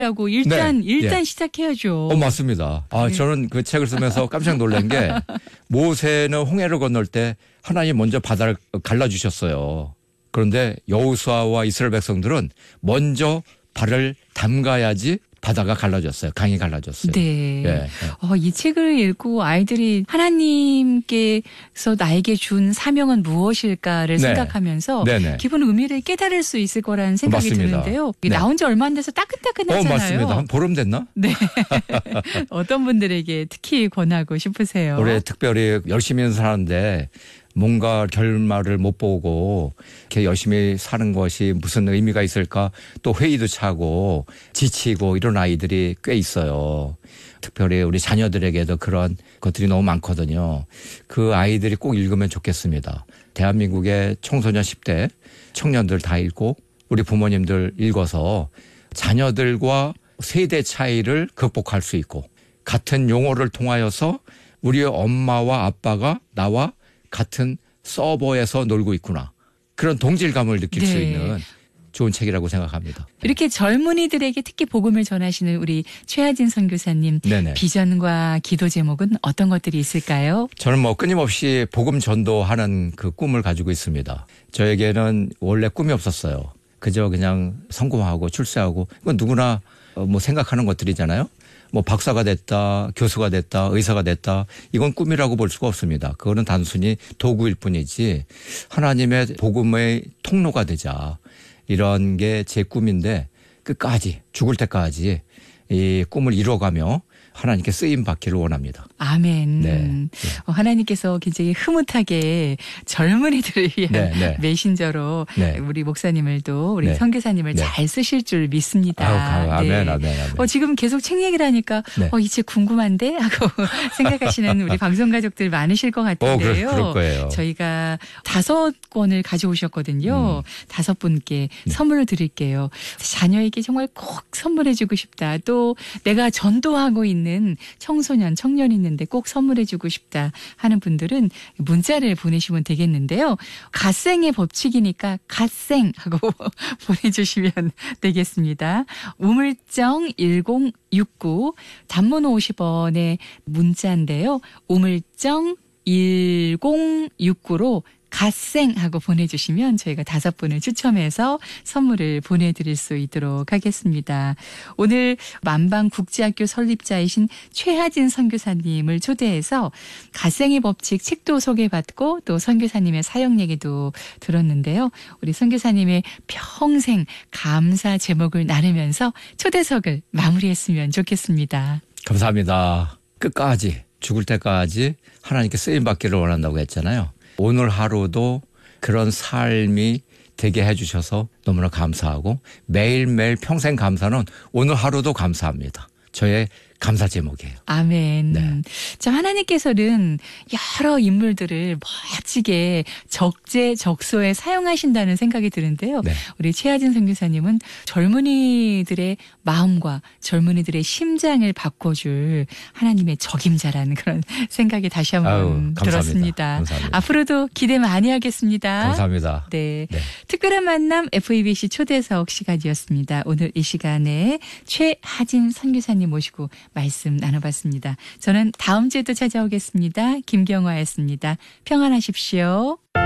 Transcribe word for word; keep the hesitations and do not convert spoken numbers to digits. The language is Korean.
라고 일단 네. 일단 예. 시작해야죠. 어, 맞습니다. 아, 네. 저는 그 책을 쓰면서 깜짝 놀란 게 모세는 홍해를 건널 때 하나님 먼저 바다를 갈라주셨어요. 그런데 여호수아와 이스라엘 백성들은 먼저 발을 담가야지 바다가 갈라졌어요. 강이 갈라졌어요. 네. 예. 어, 이 책을 읽고 아이들이 하나님께서 나에게 준 사명은 무엇일까를 네. 생각하면서 네네. 기본 의미를 깨달을 수 있을 거라는 생각이 맞습니다. 드는데요. 네. 나온 지 얼마 안 돼서 어, 따끈따끈하잖아요. 맞습니다. 한 보름 됐나? 네. 어떤 분들에게 특히 권하고 싶으세요? 올해 특별히 열심히 사는데 뭔가 결말을 못 보고 이렇게 열심히 사는 것이 무슨 의미가 있을까 또 회의도 차고 지치고 이런 아이들이 꽤 있어요. 특별히 우리 자녀들에게도 그런 것들이 너무 많거든요. 그 아이들이 꼭 읽으면 좋겠습니다. 대한민국의 청소년 십 대 청년들 다 읽고 우리 부모님들 읽어서 자녀들과 세대 차이를 극복할 수 있고 같은 용어를 통하여서 우리 엄마와 아빠가 나와 같은 서버에서 놀고 있구나. 그런 동질감을 느낄 네. 수 있는 좋은 책이라고 생각합니다. 이렇게 젊은이들에게 특히 복음을 전하시는 우리 최하진 선교사님 네네. 비전과 기도 제목은 어떤 것들이 있을까요? 저는 뭐 끊임없이 복음 전도하는 그 꿈을 가지고 있습니다. 저에게는 원래 꿈이 없었어요. 그저 그냥 성공하고 출세하고 이건 누구나 뭐 생각하는 것들이잖아요. 뭐 박사가 됐다, 교수가 됐다, 의사가 됐다. 이건 꿈이라고 볼 수가 없습니다. 그거는 단순히 도구일 뿐이지 하나님의 복음의 통로가 되자. 이런 게 제 꿈인데 끝까지 죽을 때까지 이 꿈을 이뤄가며 하나님께 쓰임 받기를 원합니다. 아멘. 네. 네. 어, 하나님께서 굉장히 흐뭇하게 젊은이들을 위한 네, 네. 메신저로 네. 우리 목사님을 또 우리 네. 선교사님을 네. 잘 쓰실 줄 믿습니다. 아우, 아멘, 네. 아멘, 아멘. 어, 지금 계속 책 얘기를 하니까 네. 어, 이 책 궁금한데 하고 생각하시는 우리 방송 가족들 많으실 것 어, 같은데요. 그럴, 그럴 거예요. 저희가 다섯 권을 가져오셨거든요. 음. 다섯 분께 네. 선물을 드릴게요. 자녀에게 정말 꼭 선물해주고 싶다. 또 내가 전도하고 있는 청소년, 청년이 있는데 꼭 선물해주고 싶다 하는 분들은 문자를 보내시면 되겠는데요. 갓생의 법칙이니까 갓생 하고 보내주시면 되겠습니다. 우물정 일공육구 단문 오십 원의 문자인데요. 우물정 일공육구로 갓생하고 보내주시면 저희가 다섯 분을 추첨해서 선물을 보내드릴 수 있도록 하겠습니다. 오늘 만방국제학교 설립자이신 최하진 선교사님을 초대해서 갓생의 법칙 책도 소개받고 또 선교사님의 사역 얘기도 들었는데요. 우리 선교사님의 평생 감사 제목을 나누면서 초대석을 마무리했으면 좋겠습니다. 감사합니다. 끝까지 죽을 때까지 하나님께 쓰임 받기를 원한다고 했잖아요. 오늘 하루도 그런 삶이 되게 해주셔서 너무나 감사하고 매일매일 평생 감사는 오늘 하루도 감사합니다. 저의 감사 제목이에요. 아멘. 네. 자, 하나님께서는 여러 인물들을 멋지게 적재적소에 사용하신다는 생각이 드는데요. 네. 우리 최하진 선교사님은 젊은이들의 마음과 젊은이들의 심장을 바꿔줄 하나님의 적임자라는 그런 생각이 다시 한번 아유, 감사합니다. 들었습니다. 감사합니다. 앞으로도 기대 많이 하겠습니다. 감사합니다. 네. 네. 특별한 만남 에프이비씨 초대석 시간이었습니다. 오늘 이 시간에 최하진 선교사님 모시고 말씀 나눠봤습니다. 저는 다음 주에도 찾아오겠습니다. 김경화였습니다. 평안하십시오.